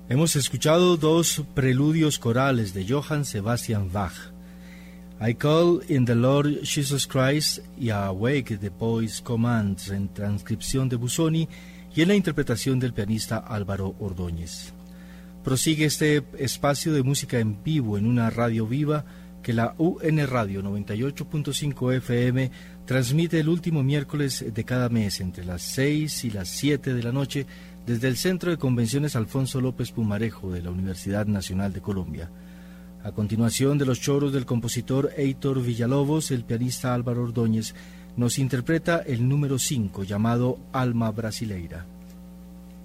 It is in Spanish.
Hemos escuchado dos preludios corales de Johann Sebastian Bach, I Call in the Lord Jesus Christ y Awake the Boys Commands, en transcripción de Busoni y en la interpretación del pianista Álvaro Ordóñez. Prosigue este espacio de música en vivo en una radio viva que la UN Radio 98.5 FM transmite el último miércoles de cada mes entre las 6 y las 7 de la noche desde el Centro de Convenciones Alfonso López Pumarejo de la Universidad Nacional de Colombia. A continuación de los choros del compositor Heitor Villalobos, el pianista Álvaro Ordóñez nos interpreta el número 5 llamado Alma Brasileira.